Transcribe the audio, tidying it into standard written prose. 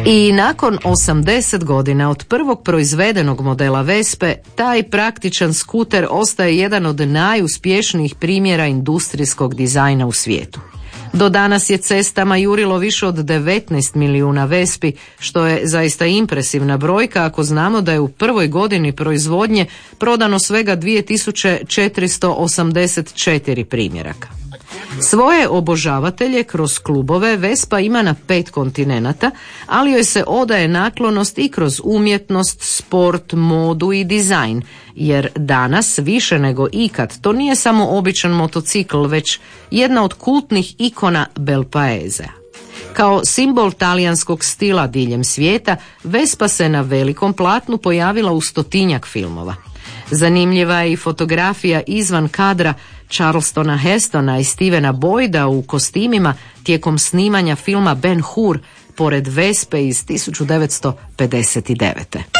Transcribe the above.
I nakon 80 godina od prvog proizvedenog modela Vespe, taj praktičan skuter ostaje jedan od najuspješnijih primjera industrijskog dizajna u svijetu. Do danas je cestama jurilo više od 19 milijuna Vespi, što je zaista impresivna brojka ako znamo da je u prvoj godini proizvodnje prodano svega 2484 primjeraka. Svoje obožavatelje kroz klubove Vespa ima na 5 kontinenata, ali joj se odaje naklonost i kroz umjetnost, sport, modu i dizajn, jer danas više nego ikad to nije samo običan motocikl, već jedna od kultnih ikona Bel Paesea. Kao simbol talijanskog stila diljem svijeta, Vespa se na velikom platnu pojavila u 100-tinjak filmova. Zanimljiva je i fotografija izvan kadra Charlestona Hestona i Stevena Boyda u kostimima tijekom snimanja filma Ben Hur pored Vespe iz 1959.